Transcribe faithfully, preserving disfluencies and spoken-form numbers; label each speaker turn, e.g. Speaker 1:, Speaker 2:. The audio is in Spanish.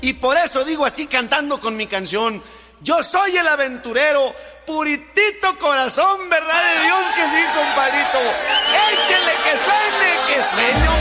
Speaker 1: Y por eso digo así cantando con mi canción: yo soy el aventurero, puritito corazón, verdad de Dios que sí, compadrito. Échele que suene, que suene.